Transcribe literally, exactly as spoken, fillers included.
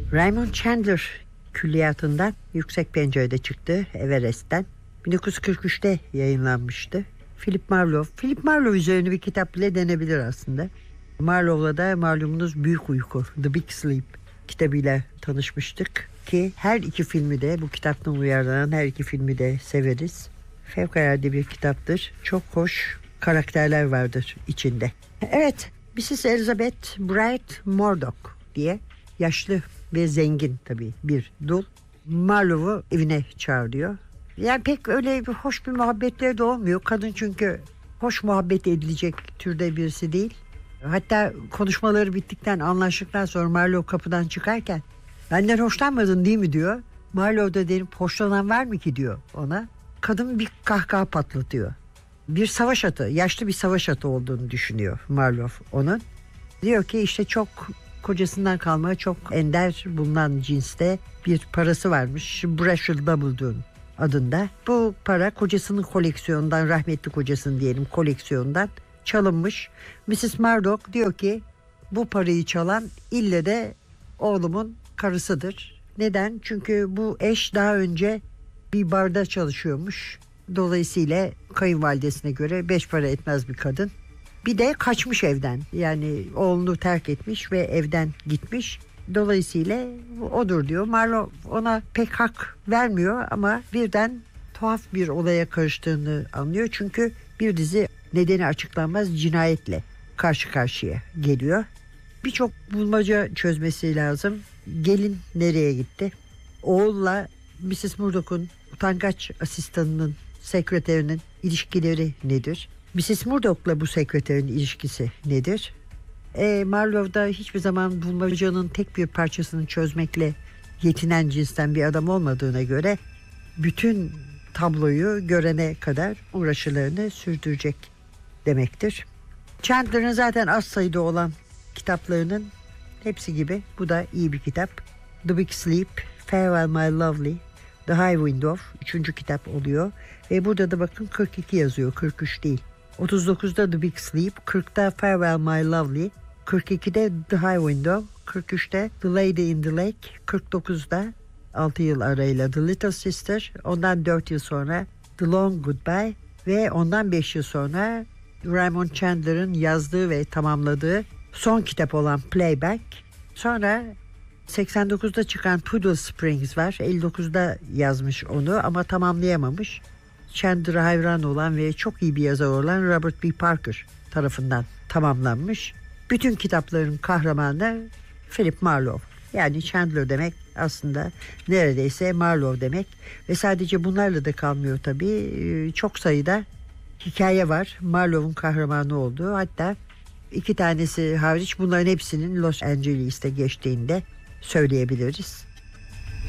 Raymond Chandler külliyatından Yüksek Pencere'de çıktı, Everest'ten. bin dokuz yüz kırk üçte yayınlanmıştı. Philip Marlowe. Philip Marlowe üzerine bir kitap bile denebilir aslında. Marlowe'la da malumunuz Büyük Uyku, The Big Sleep kitabıyla tanışmıştık. Ki her iki filmi de, bu kitaptan uyarlanan her iki filmi de severiz. Fevkalade bir kitaptır. Çok hoş karakterler vardır içinde. Evet, missus Elizabeth Bright Murdoch diye yaşlı ve zengin tabii bir dul Marlowe'u evine çağırıyor. Yani pek öyle bir hoş bir muhabbetleri de olmuyor. Kadın çünkü hoş muhabbet edilecek türde birisi değil. Hatta konuşmaları bittikten, anlaştıktan sonra Marlowe kapıdan çıkarken benden hoşlanmadın değil mi diyor. Marlowe da denip hoşlanan var mı ki diyor ona. Kadın bir kahkaha patlatıyor. Bir savaş atı, yaşlı bir savaş atı olduğunu düşünüyor Marlowe onun. Diyor ki işte çok kocasından kalma, çok ender bulunan cinste bir parası varmış. Brasher Doubledoon adında. Bu para kocasının koleksiyonundan, rahmetli kocasının diyelim koleksiyonundan çalınmış. missus Murdoch diyor ki bu parayı çalan ille de oğlumun karısıdır. Neden? Çünkü bu eş daha önce bir barda çalışıyormuş. Dolayısıyla kayınvalidesine göre beş para etmez bir kadın. Bir de kaçmış evden. Yani oğlunu terk etmiş ve evden gitmiş. Dolayısıyla odur diyor. Marlowe ona pek hak vermiyor ama birden tuhaf bir olaya karıştığını anlıyor. Çünkü bir dizi nedeni açıklanmaz cinayetle karşı karşıya geliyor. Birçok bulmaca çözmesi lazım. Gelin nereye gitti? Oğulla missus Murdoch'un utangaç asistanının, sekreterinin ilişkileri nedir? missus Murdoch'la bu sekreterin ilişkisi nedir? E, Marlowe da hiçbir zaman bulmacanın tek bir parçasını çözmekle yetinen cinsten bir adam olmadığına göre bütün tabloyu görene kadar uğraşılarını sürdürecek demektir. Chandler'ın zaten az sayıda olan kitaplarının hepsi gibi bu da iyi bir kitap. The Big Sleep, Farewell My Lovely, The High Window üçüncü kitap oluyor. Ve burada da bakın kırk iki yazıyor, kırk üç değil. otuz dokuzda The Big Sleep, kırkta Farewell My Lovely, kırk ikide The High Window, kırk üçte The Lady in the Lake, kırk dokuzda altı yıl arayla The Little Sister, ondan dört yıl sonra The Long Goodbye ve ondan beş yıl sonra Raymond Chandler'ın yazdığı ve tamamladığı son kitap olan Playback. Sonra seksen dokuzda çıkan Poodle Springs var. elli dokuzda yazmış onu ama tamamlayamamış. Chandler'a hayran olan ve çok iyi bir yazar olan Robert B. Parker tarafından tamamlanmış. Bütün kitapların kahramanı Philip Marlowe. Yani Chandler demek aslında neredeyse Marlowe demek. Ve sadece bunlarla da kalmıyor tabii. Çok sayıda hikaye var Marlowe'un kahramanı olduğu. Hatta iki tanesi hariç bunların hepsinin Los Angeles'te geçtiğinde söyleyebiliriz.